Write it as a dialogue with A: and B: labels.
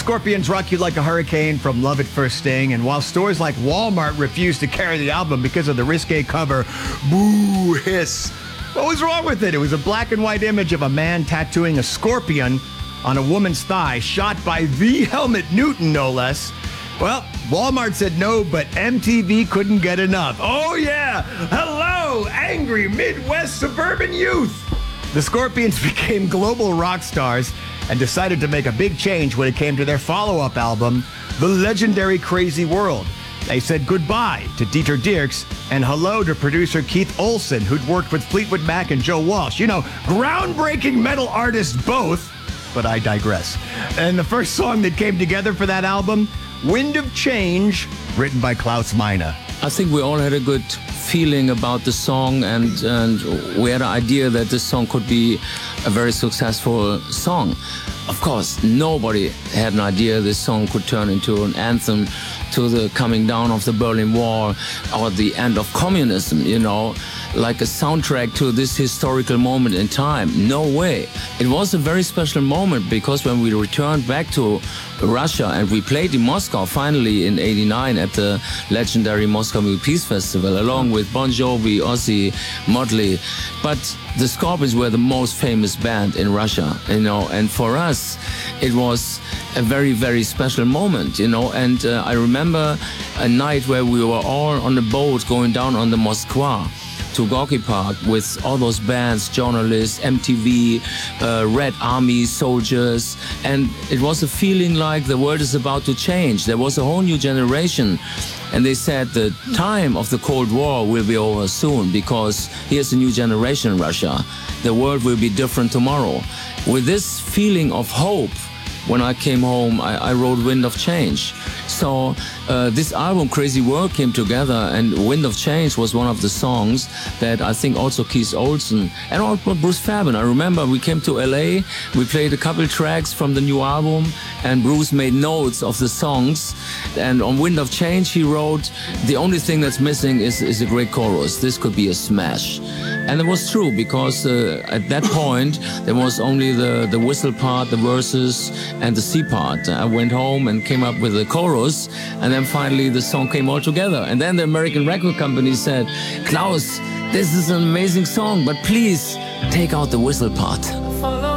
A: Scorpions rock you like a hurricane from Love at First Sting, and while stores like Walmart refused to carry the album because of the risque cover, Boo Hiss, what was wrong with it? It was a black and white image of a man tattooing a scorpion on a woman's thigh, shot by the Helmut Newton, no less. Well, Walmart said no, but MTV couldn't get enough. Oh, yeah. Hello, angry Midwest suburban youth. The Scorpions became global rock stars and decided to make a big change when it came to their follow-up album, The Legendary Crazy World. They said goodbye to Dieter Dierks and hello to producer Keith Olsen, who'd worked with Fleetwood Mac and Joe Walsh. You know, groundbreaking metal artists both, but I digress. And the first song that came together for that album, Wind of Change, written by Klaus Meine.
B: I think we all had a good feeling about the song, and we had an idea that this song could be a very successful song. Of course, nobody had an idea this song could turn into an anthem to the coming down of the Berlin Wall or the end of communism, you know, like a soundtrack to this historical moment in time. No way. It was a very special moment because when we returned back to Russia and we played in Moscow finally in '89 at the legendary Moscow Music Peace Festival along with Bon Jovi, Ozzy, Motley. But the Scorpions were the most famous band in Russia, you know, and for us it was a very, very special moment, you know. And I remember a night where we were all on a boat going down on the Moskva to Gorky Park with all those bands, journalists, MTV, Red Army soldiers, and it was a feeling like the world is about to change. There was a whole new generation, and they said the time of the Cold War will be over soon because here's a new generation in Russia. The world will be different tomorrow. With this feeling of hope, when I came home, I wrote Wind of Change. So this album, Crazy World, came together, and Wind of Change was one of the songs that I think also Keith Olsen and also Bruce Fairbairn. I remember we came to LA, we played a couple tracks from the new album, and Bruce made notes of the songs. And on Wind of Change, he wrote, the only thing that's missing is a great chorus. This could be a smash. And it was true, because at that point, there was only the whistle part, the verses, and the C part. I went home and came up with the chorus, and then finally the song came all together. And then the American record company said, Klaus, this is an amazing song, but please take out the whistle part.